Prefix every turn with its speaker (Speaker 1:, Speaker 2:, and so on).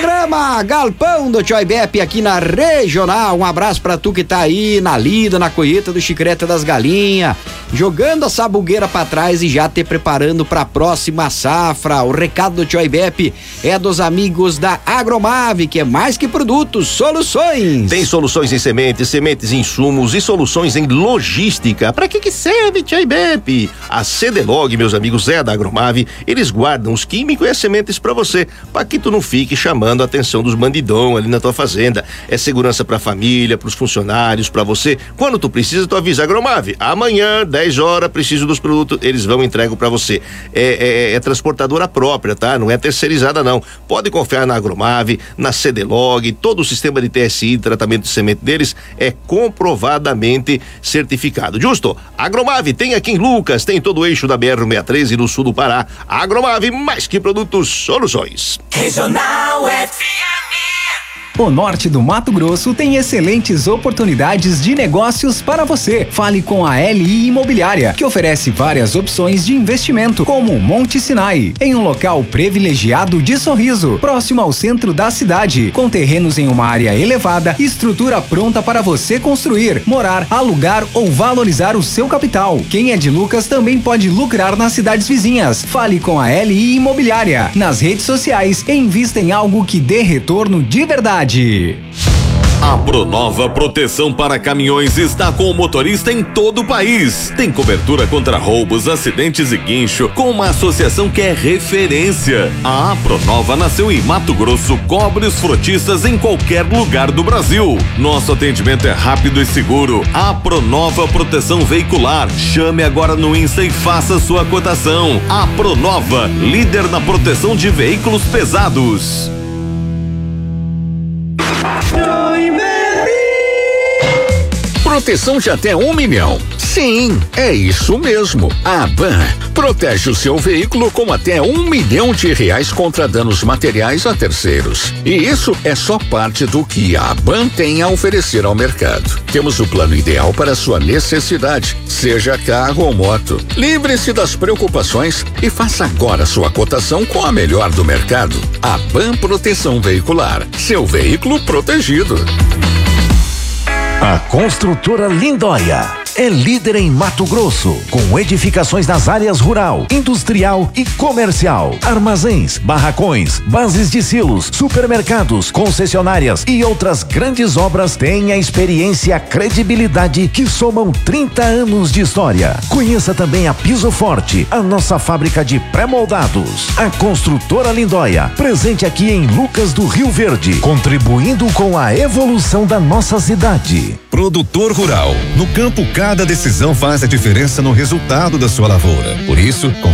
Speaker 1: Programa Galpão do Choibep aqui na Regional. Um abraço pra tu que tá aí na lida, na colheita do chicrete das galinhas, jogando a sabugueira pra trás e já te preparando pra próxima safra. O recado do Choibep é dos amigos da Agromave, que é mais que produtos, soluções.
Speaker 2: Tem soluções em sementes em insumos e soluções em logística. Pra que serve, Choibep? A CDLog, meus amigos, é da Agromave. Eles guardam os químicos e as sementes pra você, pra que tu não fique chamando a atenção dos bandidão ali na tua fazenda. É segurança pra família, pros funcionários, pra você. Quando tu precisa, tu avisa a Agromave. Amanhã, 10 horas, preciso dos produtos, eles vão e entregam pra você. É transportadora própria, tá? Não é terceirizada, não. Pode confiar na Agromave, na CDLog, todo o sistema de TSI, tratamento de semente deles, é comprovadamente certificado. Justo? Agromave tem aqui em Lucas, tem todo o eixo da BR-163 e no sul do Pará. Agromave, mais que produtos, soluções.
Speaker 3: Regional FM.
Speaker 4: O norte do Mato Grosso tem excelentes oportunidades de negócios para você. Fale com a LI Imobiliária, que oferece várias opções de investimento, como Monte Sinai, em um local privilegiado de Sorriso, próximo ao centro da cidade, com terrenos em uma área elevada, estrutura pronta para você construir, morar, alugar ou valorizar o seu capital. Quem é de Lucas também pode lucrar nas cidades vizinhas. Fale com a LI Imobiliária. Nas redes sociais, invista em algo que dê retorno de verdade.
Speaker 5: A Pronova Proteção para Caminhões está com o motorista em todo o país. Tem cobertura contra roubos, acidentes e guincho, com uma associação que é referência. A Pronova nasceu em Mato Grosso, cobre os frotistas em qualquer lugar do Brasil. Nosso atendimento é rápido e seguro. A Pronova Proteção Veicular. Chame agora no Insta e faça sua cotação. A Pronova, líder na proteção de veículos pesados.
Speaker 6: Proteção de até 1 milhão. Sim, é isso mesmo. A Ban protege o seu veículo com até R$1 milhão contra danos materiais a terceiros. E isso é só parte do que a Ban tem a oferecer ao mercado. Temos o plano ideal para a sua necessidade, seja carro ou moto. Livre-se das preocupações e faça agora sua cotação com a melhor do mercado. A Ban Proteção Veicular. Seu veículo protegido.
Speaker 7: A construtora Lindóia é líder em Mato Grosso, com edificações nas áreas rural, industrial e comercial, armazéns, barracões, bases de silos, supermercados, concessionárias e outras grandes obras. Têm a experiência e a credibilidade que somam 30 anos de história. Conheça também a Piso Forte, a nossa fábrica de pré-moldados. A construtora Lindóia, presente aqui em Lucas do Rio Verde, contribuindo com a evolução da nossa cidade.
Speaker 8: Produtor rural. No campo, cada decisão faz a diferença no resultado da sua lavoura. Por isso,